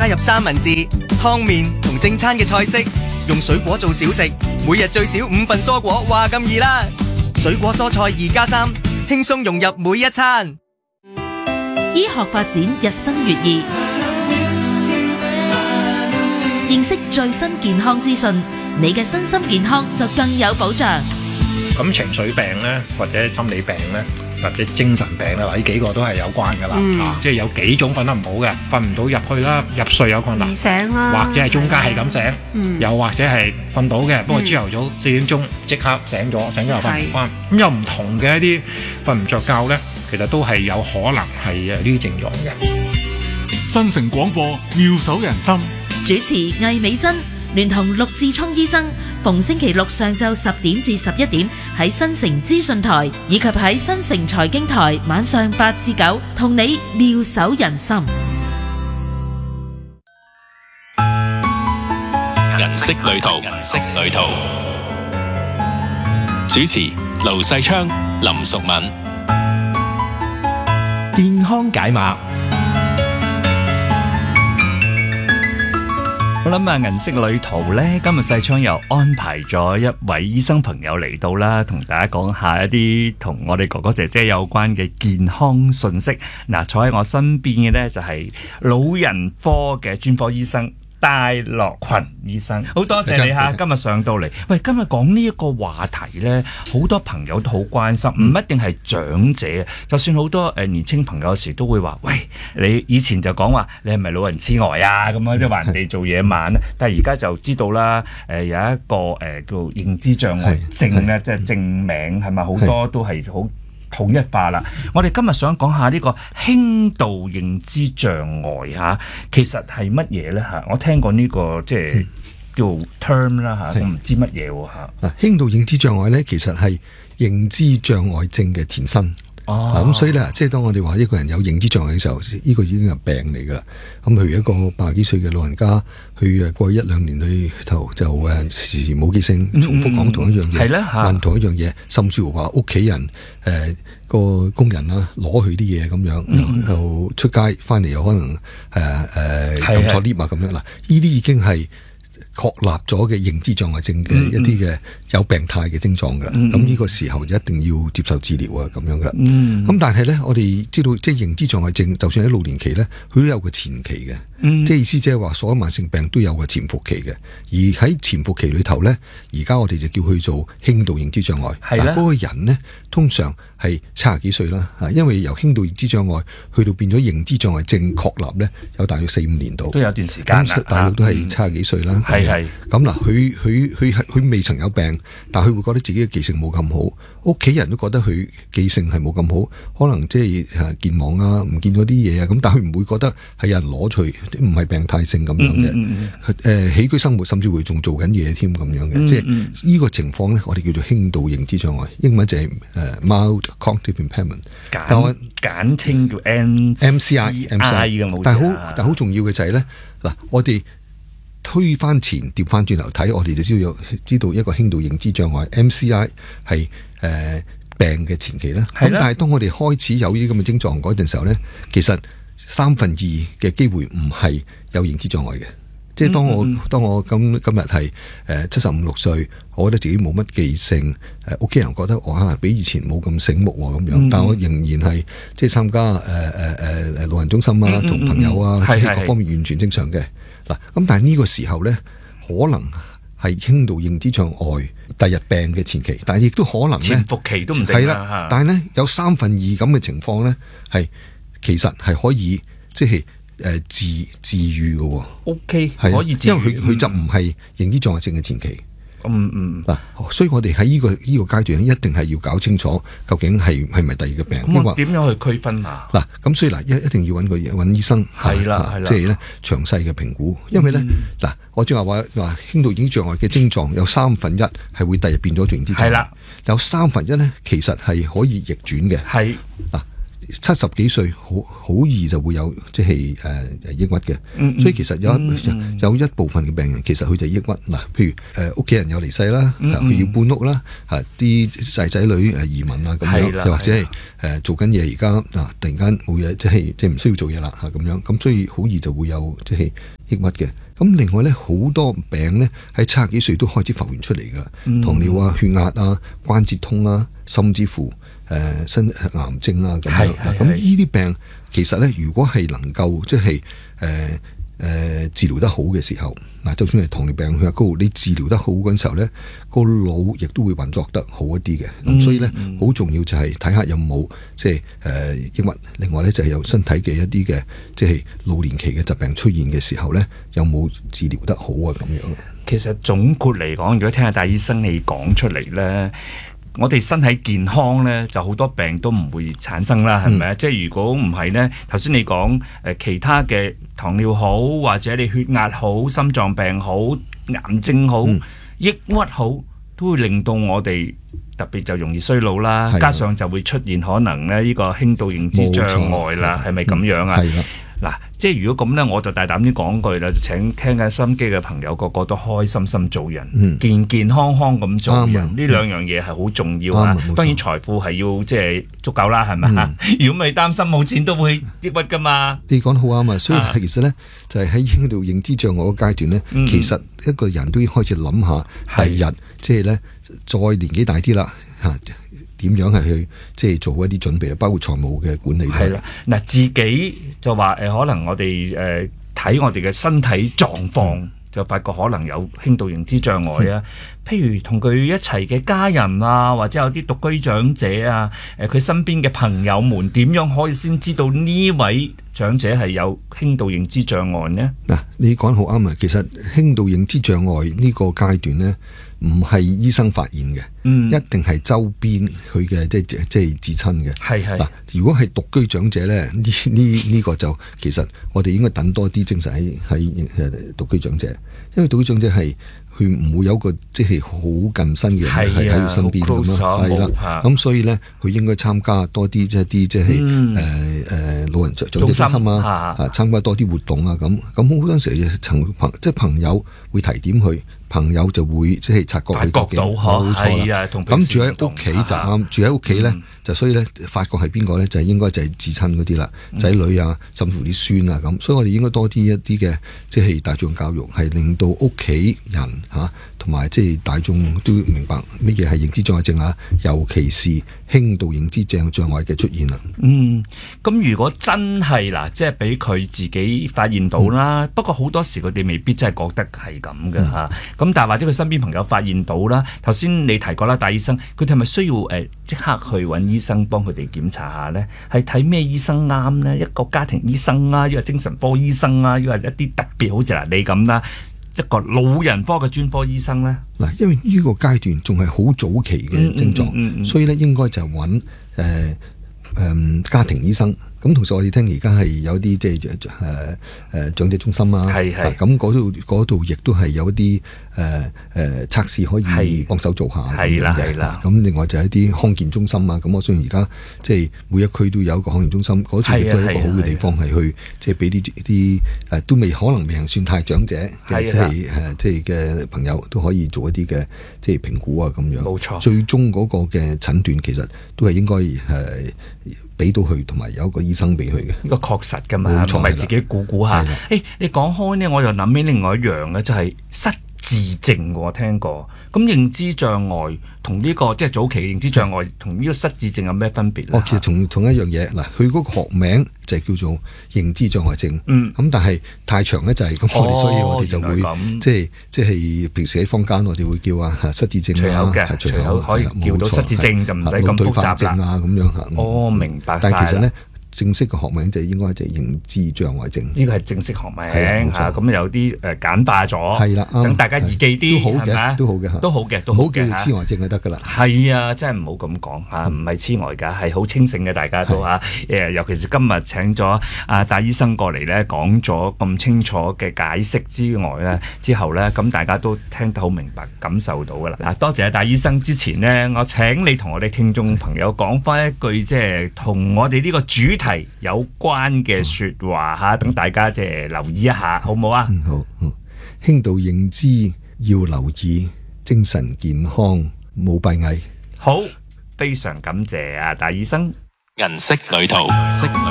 入三文治、湯麵同正餐嘅菜式，用水果做小食，每日最少5份蔬果，話咁易啦！水果蔬菜2+3，輕鬆融入每一餐。 醫學發展日新月異，認識最新健康資訊，你嘅身心健康就更有保障。 咁情緒病咧，或者心理病咧，或者精神病咧，呢幾個都係有關㗎啦。即係有幾種瞓得唔好嘅，瞓唔到入去啦，入睡有困難， 醒啦， 或者係中間係咁醒，又或者係瞓到嘅，不過朝頭早4點鐘即刻醒咗又瞓唔翻。咁有唔同嘅一啲瞓唔着覺咧，其實都係有可能係呢啲症狀嘅。 新城廣播妙手仁心， 主持魏美珍聯同陸志聰醫生，逢星期六上晝10點至11點喺新城資訊台以及喺新城財經台晚上8至9，同你妙手仁心。 銀色旅途，主持盧世昌、林淑敏。 健康解碼。我諗啊，銀色旅途咧，今日世昌又安排咗一位醫生朋友嚟到啦，同大家講下一啲同我哋哥哥姐姐有關嘅健康信息。嗱，坐喺我身邊嘅咧就係老人科嘅專科醫生戴樂群醫生，好多謝你吓，今日上到嚟。喂，今日講呢一個話題咧，好多朋友都好關心，唔一定係長者，就算好多年青朋友有時都會話，喂，你以前就講話你係咪老人痴呆啊？咁樣即係話人哋做嘢慢咧，但係而家就知道啦，有一個叫認知障礙症咧，即係正名係咪好多都係好統一化啦。我哋今日想講下呢個輕度認知障礙嚇，其實係乜嘢咧嚇？我聽過呢個即係叫 term 啦嚇，我唔知乜嘢喎嚇。 嗱，輕度認知障礙咧，其實係認知障礙症嘅前身。咁所以咧，即係當我哋話一個人有認知障礙嘅時候，呢個已經係病嚟噶啦。咁譬如一個80幾歲嘅老人家，佢過去1-2年裏頭就時時冇記性，重複講同一樣嘢，問同一樣嘢，甚至乎話屋企人個工人啦攞佢啲嘢咁樣，又出街翻嚟又可能撳錯 lift 啊咁樣啦，呢啲已經係確立咗嘅認知障礙症嘅一啲嘅有病態嘅症狀噶啦，咁呢個時候就一定要接受治療啊咁樣噶啦。咁但係咧，我哋知道即係認知障礙症，就算喺老年期咧，佢都有個前期嘅，即係意思即係話所有慢性病都有個潛伏期嘅。而喺潛伏期裏頭咧，而家我哋就叫佢做輕度認知障礙。但係嗰個人呢，通常係70幾歲啦，因為由輕度認知障礙去到變咗認知障礙症確立咧，有大約4-5年度， 都有段時間啦， 大約都係70幾歲啦。係咁嗱，佢未曾有病，但係佢會覺得自己嘅記性冇咁好，屋企人都覺得佢記性係冇咁好，可能即係健忘啊，唔見咗啲嘢啊，咁但係佢唔會覺得係有人攞除，唔係病態性咁樣嘅。起居生活甚至會仲做緊嘢添咁樣嘅，即係呢個情況咧，我哋叫做輕度認知障礙，英文就係mild cognitive impairment， 簡稱叫 MCI 嘅冇。 但係好重要嘅就係咧，嗱，我哋推翻前調翻轉頭睇，我哋就知道一個輕度認知障礙 MCI 係病嘅前期啦。咁但係當我哋開始有呢啲咁嘅症狀嗰陣時候咧，其實2/3嘅機會唔係有認知障礙嘅。即係當我今日係75-76歲，我覺得自己冇乜記性，屋企人覺得我比以前冇咁醒目咁樣，但我仍然係即係參加老人中心啊，同朋友啊，即係各方面完全正常嘅。嗱，咁但係呢個時候咧，可能係輕度認知障礙第日病嘅前期，但係亦都可能潛伏期都唔定係啦。但係咧有2/3咁嘅情況咧，係其實係可以即係治癒嘅喎。 OK， 可以治癒， 因為佢就唔係認知障礙症嘅前期。嗱，所以我哋喺呢個階段一定係要搞清楚究竟係咪第二個病。 咁我點樣去區分啊？ 嗱，咁所以一定要揾醫生，係啦，即係咧詳細嘅評估。因為咧嗱，我正話輕度認知障礙嘅症狀有1/3係會第日變咗認知障礙，係啦，有1/3咧其實係可以逆轉嘅。係嗱， 70幾歲好易就會有即係抑鬱嘅，所以其實有一部分嘅病人其實佢就抑鬱嗱，譬如屋企人有離世啦，佢要搬屋啦，啲仔女移民啊咁樣，又或者係做緊嘢而家突然間冇嘢，即係唔需要做嘢啦咁樣，咁所以好易就會有即係抑鬱嘅。咁另外咧，好多病咧喺70幾歲都開始浮現出嚟噶，糖尿啊、血壓啊、關節痛啊，甚至乎身癌症啊咁樣。咁呢啲病其實咧，如果係能夠即係治療得好嘅時候，嗱，就算係糖尿病、血壓高，你治療得好嗰陣時候咧，個腦亦都會運作得好一啲嘅。咁所以咧，好重要就係睇下有冇即係抑鬱。另外咧就係有身體嘅一啲嘅即係老年期嘅疾病出現嘅時候咧，有冇治療得好啊咁樣。 其實總括嚟講，如果聽下戴醫生你講出嚟咧，我哋身體健康咧，就好多病都唔會產生啦，係咪啊？即係如果唔係咧，頭先你講其他嘅糖尿好，或者你血壓好、心臟病好、癌症好、抑鬱好，都會令到我哋特別就容易衰老啦。加上就會出現可能咧呢個輕度認知障礙啦，係咪咁樣啊？嗱，即係如果咁咧，我就大膽啲講句啦，請聽緊收音機嘅朋友個個都開心心做人，健健康康咁做人，呢兩樣嘢係好重要啊！當然財富係要即係足夠啦，係咪啊？如果咪擔心冇錢都會抑鬱噶嘛。 你講得好啱啊！所以其實咧就係喺輕度認知障礙嗰階段咧，其實一個人都要開始諗下第日即係咧再年紀大啲啦嚇。點樣係去即係做一啲準備，包括財務嘅管理。 係啦，嗱，自己就話可能我哋睇我哋嘅身體狀況，就發覺可能有輕度認知障礙啊。譬如同佢一齊嘅家人啊，或者有啲獨居長者啊，佢身邊嘅朋友們點樣可以先知道呢位長者係有輕度認知障礙呢？ 嗱，你講得好啱啊！其實輕度認知障礙呢個階段呢，唔係醫生發現嘅，一定係周邊佢嘅即係至親嘅。係嗱，如果係獨居長者咧，呢個就其實我哋應該等多啲精神喺獨居長者，因為獨居長者係佢唔會有個即係好近身嘅人係喺佢身邊咁樣，係啦。咁所以咧，佢應該參加多啲即係老人長者中心啊，參加多啲活動啊咁。咁好多時即係朋友會提點佢。朋友就會即係察覺佢究竟冇錯啦。咁住喺屋企就啱，住喺屋企咧就所以咧發覺係邊個咧就係應該就係至親嗰啲啦，仔女啊，甚至乎啲孫啊咁。所以我哋應該多啲一啲嘅即係大眾教育，係令到屋企人同埋即係大眾都明白乜嘢係認知障礙症啊，尤其是輕度認知障礙嘅出現啦。 咁如果真係嗱，即係俾佢自己發現到啦，不過好多時佢哋未必真係覺得係咁嘅嚇。咁但係或者佢身邊朋友發現到啦，頭先你提過啦，戴醫生，佢哋係咪需要即刻去揾醫生幫佢哋檢查下呢？係睇咩醫生啱呢？一個家庭醫生啊，抑或精神科醫生啊，抑或一啲特別好似嗱你咁啦，一個老人科嘅專科醫生呢？ 嗱，因為呢個階段仲係好早期嘅症狀，所以咧應該就揾家庭醫生。咁同時我哋聽而家係有啲即係長者中心啊，咁嗰度亦都係有一啲測試可以幫手做下。係啦。咁另外就係一啲康健中心啊，咁我相信而家即係每一區都有一個康健中心，嗰度亦都係一個好嘅地方，係去即係俾啲都可能未算太長者嘅即係嘅朋友都可以做一啲嘅即係評估啊咁樣。冇錯。最終嗰個嘅診斷其實都係應該俾到佢，同埋有一個醫生俾佢嘅， 呢個確實㗎嘛，唔係自己估下。你講開呢，我又諗起另外一樣嘅，就係失智症。我聽過，咁認知障礙同呢個即係早期嘅認知障礙同呢個失智症有咩分別咧？ 其實同一樣嘢嗱，佢嗰個學名就係叫做認知障礙症。咁但係太長咧就係咁，所以我哋就會即係平時喺坊間我哋會叫失智症啦， 隨口可以叫到失智症就唔使咁複雜啦。 咁樣嚇。 明白晒。 但係其實咧， 正式嘅學名就應該就係認知障礙症。 呢個係正式學名係嚇，咁有啲簡化咗， 係啦， 等大家易記啲， 都好嘅，都好嘅嚇， 都好嘅， 唔好叫痴呆症就得㗎啦。 係啊，真係唔好咁講嚇，唔係痴呆㗎，係好清醒嘅，大家都嚇。尤其是今日請咗戴醫生過嚟咧，講咗咁清楚嘅解釋之後咧，咁大家都聽得好明白，感受到㗎啦。嗱，多謝戴醫生。之前呢，我請你同我哋聽眾朋友講翻一句即係同我哋呢個主題有關嘅説話嚇，等大家即係留意一下，好唔好啊？ 好，輕度認知要留意，精神健康冇閉翳。 好，非常感謝戴醫生。 銀色旅途。